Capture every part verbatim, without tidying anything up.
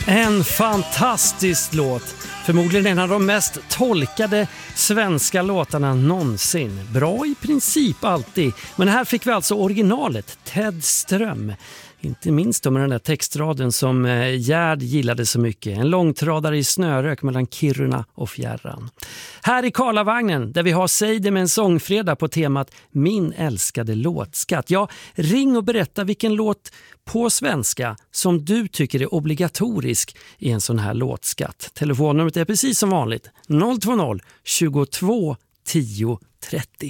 En fantastisk låt. Förmodligen en av de mest tolkade svenska låtarna någonsin. Bra i princip alltid. Men här fick vi alltså originalet, Ted Ström. Inte minst då med den där textraden som Gerd gillade så mycket. En långtradare i snörök mellan Kiruna och fjärran. Här i Karlavagnen där vi har Säg det med en sångfredag på temat Min älskade låtskatt. Ja, ring och berätta vilken låt på svenska som du tycker är obligatorisk i en sån här låtskatt. Telefonnumret är precis som vanligt noll två noll tjugotvå tio trettio.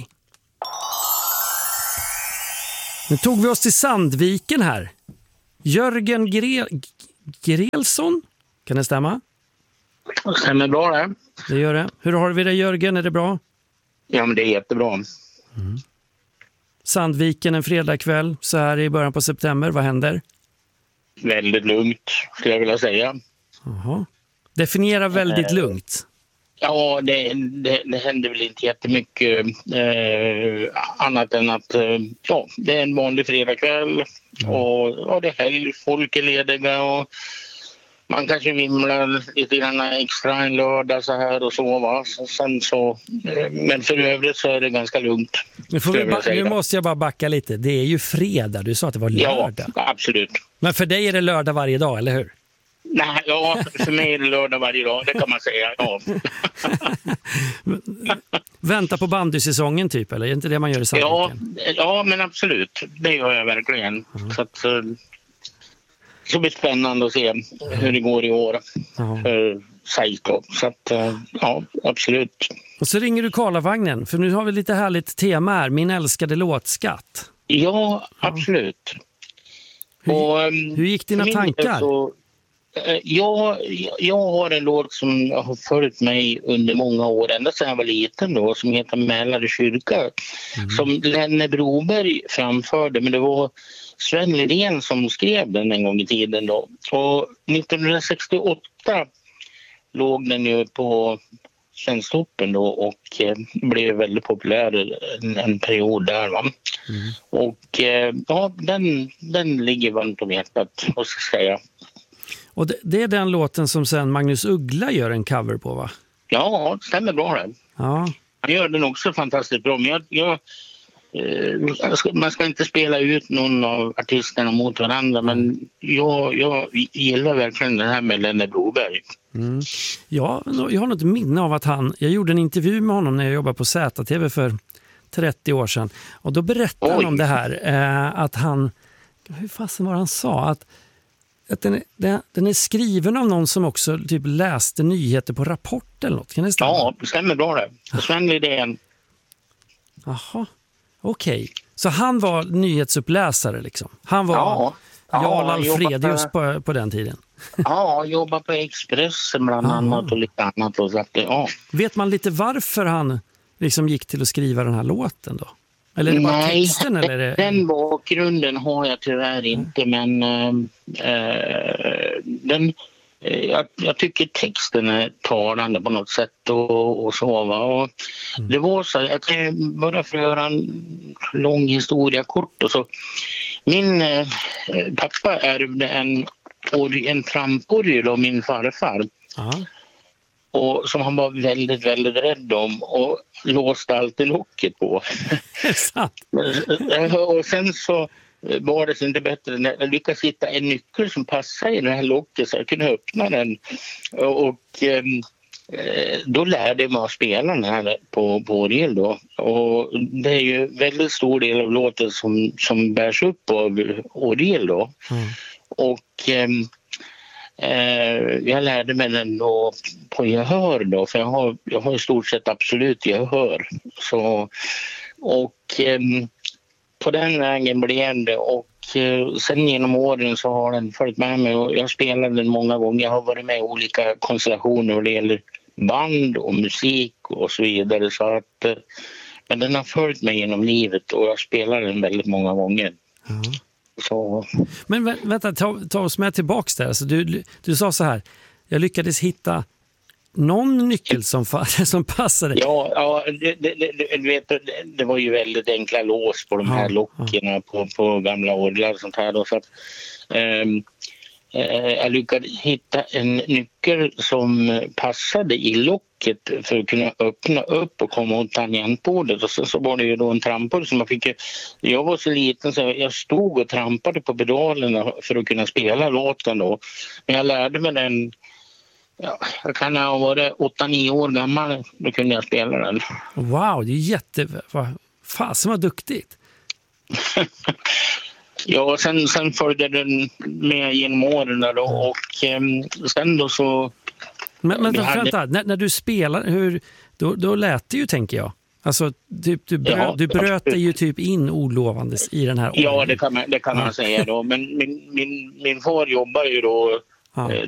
Nu tog vi oss till Sandviken här. Jörgen Gre- Grelsson, kan det stämma? Det stämmer bra det. Det gör det. Hur har vi det, Jörgen? Är det bra? Ja, men det är jättebra. Mm. Sandviken en fredagkväll så här i början på september. Vad händer? Väldigt lugnt, skulle jag vilja säga. Jaha. Definiera väldigt eh, lugnt. Ja, det, det, det händer väl inte jättemycket eh, annat än att eh, ja, det är en vanlig fredagkväll mm. och ja, det är helg, folk är lediga och man kanske vimlar lite grann extra en lördag så här och så, va? Sen så, eh, men för övrigt så är det ganska lugnt. Nu, får vi ba- nu måste jag bara backa lite. Det är ju fredag, du sa att det var lördag. Ja, absolut. Men för dig är det lördag varje dag, eller hur? Nej, ja, för mig är det lördag varje dag, det kan man säga, ja. Vänta på bandysäsongen typ, eller är det inte det man gör i Sandviken? Ja, ja, men absolut, det gör jag verkligen. Mm. Så att det ska bli spännande att se hur det går i år mm. för sig då. Så att, ja, absolut. Och så ringer du Karlavagnen, för nu har vi lite härligt tema här, min älskade låtskatt. Ja, absolut. Hur, och, hur gick dina tankar? Så, Jag, jag har en låt som har följt mig under många år, ända sedan jag var liten då, som heter Mälare kyrka. Mm. Som Lenne Broberg framförde, men det var Sven Lidén som skrev den en gång i tiden då. Och nittonhundrasextioåtta låg den ju på Svensktoppen då och eh, blev väldigt populär en, en period där, va. Mm. Och eh, ja, den, den ligger varmt om hjärtat, måste jag säga. Och det, det är den låten som sen Magnus Uggla gör en cover på, va? Ja, det stämmer bra det. Ja. Han gör den också fantastiskt bra. Men jag, jag, eh, ska, man ska inte spela ut någon av artisterna mot varandra. Men jag, jag gillar verkligen det här med Lenne Broberg. Mm. Ja, jag har något minne av att han... Jag gjorde en intervju med honom när jag jobbade på Z T V för trettio år sedan. Och då berättade Oj. han om det här. Eh, att han... Hur fasen var han sa? Att... Att den, är, den är skriven av någon som också typ läste nyheter på Rapport eller något. Kan det stämma? Ja, det stämmer bra det. Sven Lidén. Jaha, okej. Okay. Så han var nyhetsuppläsare liksom? Han var ja, Jarl ja, Alfredius på, på den tiden? Ja, jobbade på Expressen bland Aha. annat och lite annat. Och så att, ja. Vet man lite varför han liksom gick till att skriva den här låten då? Eller är det bara Nej, texten, eller det... den bakgrunden har jag tyvärr inte, men äh, den, äh, jag, jag tycker texten är talande på något sätt och, och så, va. Och mm. Det var så, jag kan bara för att göra en lång historia kort och så. Min äh, pappa ärvde en, en tramporgel av min farfar. Aha. Och som han var väldigt, väldigt rädd om och låste alltid locket på. Och sen så var det inte bättre när jag lyckades hitta en nyckel som passade i det här locket så jag kunde öppna den. Och eh, då lärde jag mig att spela den här på, på orgel då. Och det är ju väldigt stor del av låten som, som bärs upp av orgel då. Mm. Och... Eh, jag lärde mig den då på gehör då, för jag har, jag har i stort sett absolut gehör. Så, och eh, på den vägen blev det, och eh, sen genom åren så har den följt med mig och jag spelar den många gånger. Jag har varit med i olika konstellationer och det gäller band och musik och så vidare. Så att, eh, men den har följt mig genom livet och jag spelar den väldigt många gånger. Mm. Så. Men vä- vänta, ta, ta oss med tillbaks där. Alltså du, du sa så här, jag lyckades hitta någon nyckel som, fa- som passade. Ja, ja det, det, det, vet, det, det var ju väldigt enkla lås på de här ja, locken ja. på, på gamla orglar och sånt här. Då, så att, um, eh, jag lyckades hitta en nyckel som passade i locket för att kunna öppna upp och komma åt tangentbordet. Och sen så var det ju då en trampor som man fick. Jag var så liten så jag stod och trampade på pedalerna för att kunna spela låten då. Men jag lärde mig den. Ja, jag kan ha varit åtta nio år gammal, då kunde jag spela den. Wow, det är jätte... Fasen vad duktigt. Ja, sen, sen följde den med genom åren då, och eh, sen då så... Men, men hade... vänta, när, när du spelar, hur, då, då lät det ju, tänker jag. Alltså, du, du, bröt, ja, du bröt dig ju typ in olovandes i den här... Ja, det kan man, det kan man säga då. Men min, min, min far jobbar ju då... Ja.